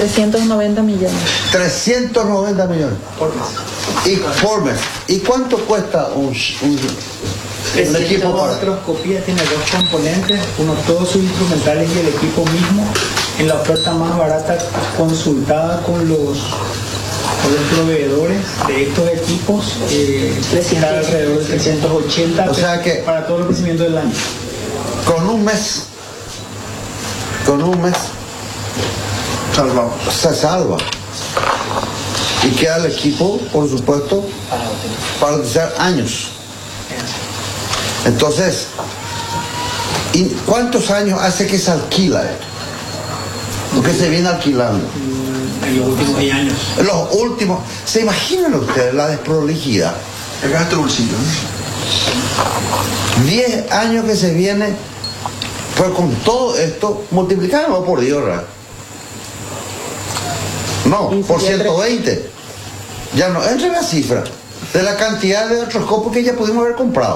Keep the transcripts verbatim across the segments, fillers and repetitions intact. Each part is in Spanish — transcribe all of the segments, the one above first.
trescientos noventa millones. trescientos noventa millones. Por mes. Y por mes. ¿Y cuánto cuesta un, un, un equipo La para? artroscopía tiene dos componentes, uno todos sus instrumentales y el equipo mismo. En la oferta más barata consultada con los, con los proveedores de estos equipos, eh, está alrededor de trescientos ochenta O sea que para todo el crecimiento del año. con un mes, con un mes Salvamos. se salva. Y queda el equipo, por supuesto, para utilizar años. Entonces, ¿y cuántos años hace que se alquila esto? Porque se viene alquilando. En los últimos diez años. En los últimos, ¿se imaginan ustedes la desprolijidad? El gasto de bolsillo. diez años que se viene, pues con todo esto, multiplicamos por Dios, ¿verdad? No, por ciento veinte. Ya no entra en la cifra de la cantidad de artroscopios que ya pudimos haber comprado.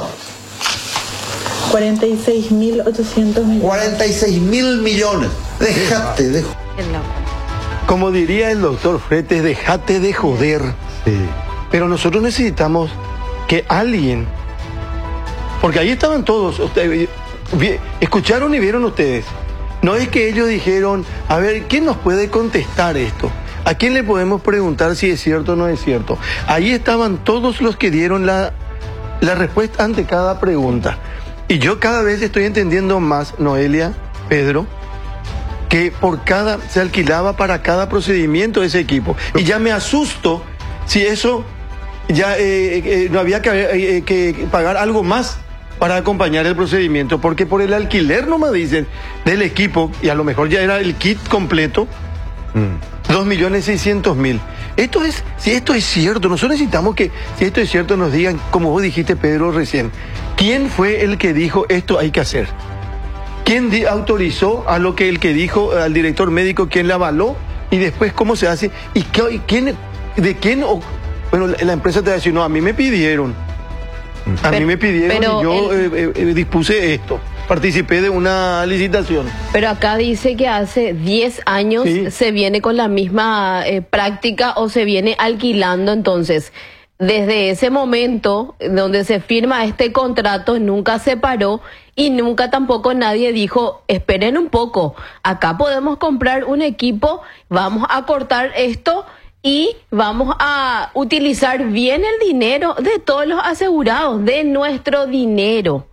cuarenta y seis mil ochocientos millones. cuarenta y seis mil millones. Déjate de... Como diría el doctor Fretes, déjate de joder. Sí. Pero nosotros necesitamos que alguien, porque ahí estaban todos, ustedes, vi- escucharon y vieron ustedes. No es que ellos dijeron, a ver, ¿quién nos puede contestar esto? ¿A quién le podemos preguntar si es cierto o no es cierto? Ahí estaban todos los que dieron la, la respuesta ante cada pregunta. Y yo cada vez estoy entendiendo más, Noelia, Pedro, que por cada, se alquilaba para cada procedimiento ese equipo. Y ya me asusto si eso ya eh, eh, no había que, eh, que pagar algo más para acompañar el procedimiento, porque por el alquiler no me dicen del equipo, y a lo mejor ya era el kit completo, mm. dos millones seiscientos mil. Esto es, si esto es cierto, nosotros necesitamos que, si esto es cierto, nos digan, como vos dijiste, Pedro, recién, ¿quién fue el que dijo esto hay que hacer? ¿Quién di- autorizó a lo que el que dijo al director médico, quién la avaló? Y después, ¿cómo se hace? ¿Y qué, y quién, de quién? O, bueno, la, la empresa te va a decir, no, a mí me pidieron. A Pero- mí me pidieron pero y yo el- eh, eh, dispuse esto. Participé de una licitación. Pero acá dice que hace diez años Sí. se viene con la misma eh, práctica o se viene alquilando. Entonces, desde ese momento donde se firma este contrato, nunca se paró y nunca tampoco nadie dijo, esperen un poco, acá podemos comprar un equipo, vamos a cortar esto y vamos a utilizar bien el dinero de todos los asegurados, de nuestro dinero.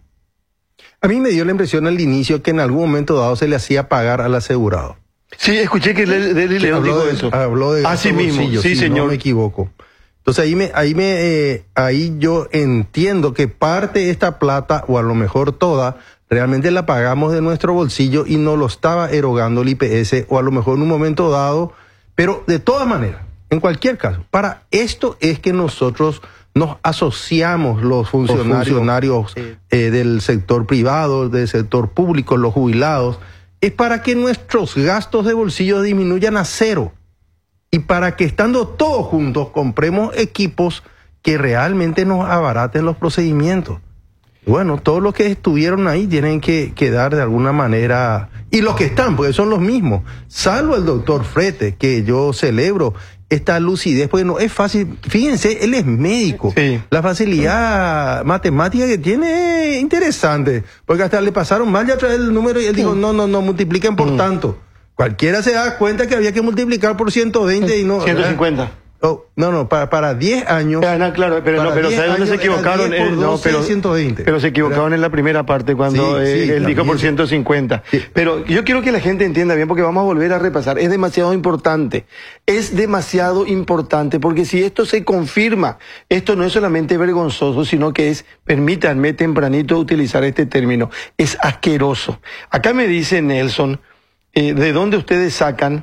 A mí me dio la impresión al inicio que en algún momento dado se le hacía pagar al asegurado. Sí, escuché que Lely Que León habló dijo de, eso. habló de Así gasto mismo, bolsillo, sí, si señor. no me equivoco. Entonces ahí me, ahí me, eh, ahí yo entiendo que parte de esta plata, o a lo mejor toda, realmente la pagamos de nuestro bolsillo y no lo estaba erogando el I P S, o a lo mejor en un momento dado, pero de todas maneras, en cualquier caso, para esto es que nosotros nos asociamos los funcionarios, los funcionarios eh, del sector privado, del sector público, los jubilados, es para que nuestros gastos de bolsillo disminuyan a cero. Y para que estando todos juntos compremos equipos que realmente nos abaraten los procedimientos. Bueno, todos los que estuvieron ahí tienen que quedar de alguna manera, y los que están, porque son los mismos, salvo el doctor Frete, que yo celebro esta lucidez, porque no es fácil, fíjense, él es médico, Sí. la facilidad matemática que tiene es interesante, porque hasta le pasaron mal ya a traer el número y él dijo, no, no, no, multipliquen por tanto. Cualquiera se da cuenta que había que multiplicar por ciento veinte y no... ciento cincuenta. Oh, no, no, para, para diez años... Ah, no, claro, pero, no, para pero diez ¿sabes dónde se años era equivocaron? diez por Eh, no, doce, pero, ciento veinte. pero se equivocaron en la primera parte cuando Sí, eh, sí, él dijo por también. ciento cincuenta. Sí. Pero yo quiero que la gente entienda bien porque vamos a volver a repasar. Es demasiado importante. Es demasiado importante porque si esto se confirma, esto no es solamente vergonzoso, sino que es, permítanme tempranito utilizar este término, es asqueroso. Acá me dice Nelson, eh, ¿de dónde ustedes sacan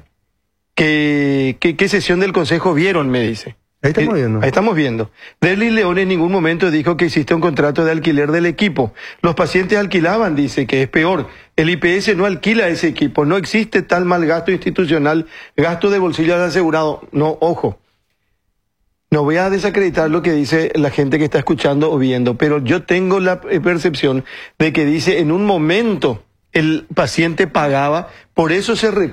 que, que, qué sesión del Consejo vieron? Me dice. Ahí estamos viendo. Ahí estamos viendo. Lely León en ningún momento dijo que existe un contrato de alquiler del equipo. Los pacientes alquilaban, dice, que es peor. El I P S no alquila ese equipo. No existe tal mal gasto institucional, gasto de bolsillo del asegurado. No, ojo. No voy a desacreditar lo que dice la gente que está escuchando o viendo, pero yo tengo la percepción de que dice en un momento el paciente pagaba, por eso se